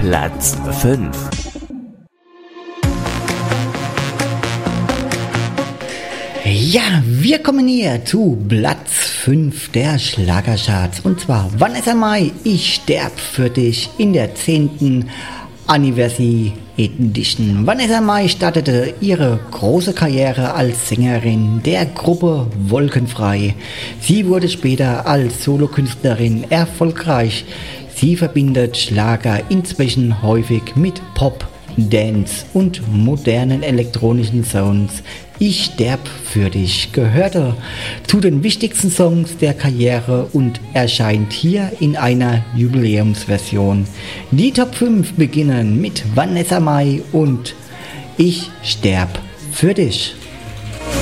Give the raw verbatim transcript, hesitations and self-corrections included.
Platz fünf. Ja, wir kommen hier zu Platz fünf der Schlagercharts. Und zwar Vanessa Mai, Ich sterb für dich in der zehnten Anniversary Edition. Vanessa Mai startete ihre große Karriere als Sängerin der Gruppe Wolkenfrei. Sie wurde später als Solokünstlerin erfolgreich. Sie verbindet Schlager inzwischen häufig mit Pop, Dance und modernen elektronischen Sounds. Ich sterb für dich gehörte zu den wichtigsten Songs der Karriere und erscheint hier in einer Jubiläumsversion. Die Top fünf beginnen mit Vanessa Mai und Ich sterb für dich.